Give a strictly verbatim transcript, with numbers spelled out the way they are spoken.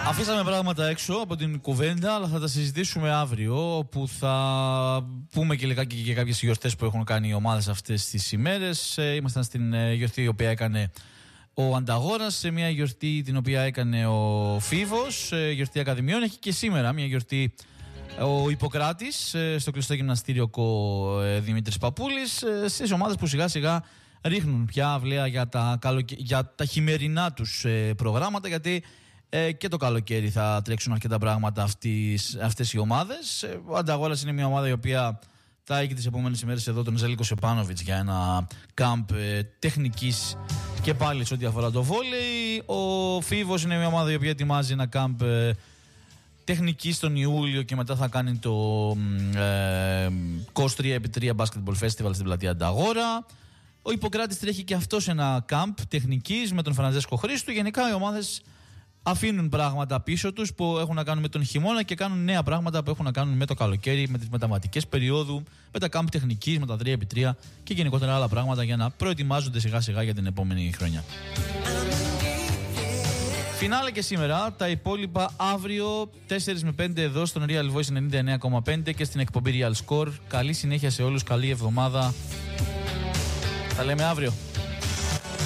Αφήσαμε πράγματα έξω από την κουβέντα, αλλά θα τα συζητήσουμε αύριο, όπου θα πούμε και λιγάκι και για κάποιες γιορτές που έχουν κάνει οι ομάδες αυτές τις ημέρες. Ήμασταν στην γιορτή η οποία έκανε ο Ανταγόρας, σε μια γιορτή την οποία έκανε ο Φίβος, γιορτή Ακαδημιών. Έχει και σήμερα μια γιορτή ο Ιπποκράτης στο κλειστό γυμναστήριο Δημήτρης Παπούλης, στις ομάδες που σιγά σιγά ρίχνουν πια αυλαία για τα, καλοκαι... για τα χειμερινά τους προγράμματα, γιατί Ε, και το καλοκαίρι θα τρέξουν αρκετά πράγματα αυτές, αυτές οι ομάδες. Ο Ανταγόρας είναι μια ομάδα η οποία θα έχει τις επόμενες ημέρες εδώ τον Ζέλικο Σεπάνοβιτς για ένα κάμπ ε, τεχνικής και πάλι σε ό,τι αφορά το βόλεϊ. Ο Φίβος είναι μια ομάδα η οποία ετοιμάζει ένα κάμπ ε, τεχνικής τον Ιούλιο και μετά θα κάνει το ε, κος τρία επί τρία Basketball Festival στην πλατεία Ανταγόρα. Ο Ιπποκράτης τρέχει και αυτός ένα κάμπ τεχνικής με τον Φραντζέσκο Χρήστου. Γενικά οι ομάδες αφήνουν πράγματα πίσω τους που έχουν να κάνουν με τον χειμώνα και κάνουν νέα πράγματα που έχουν να κάνουν με το καλοκαίρι, με τις μεταβατικές περίοδου, με τα κάμπ τεχνικής, με τα τρία επί τρία και γενικότερα άλλα πράγματα για να προετοιμάζονται σιγά σιγά για την επόμενη χρονιά. Φινάλε και σήμερα, τα υπόλοιπα αύριο τέσσερα με πέντε εδώ στον Real Voice ενενήντα εννέα κόμμα πέντε και στην εκπομπή Real Score. Καλή συνέχεια σε όλους, καλή εβδομάδα. Τα λέμε αύριο.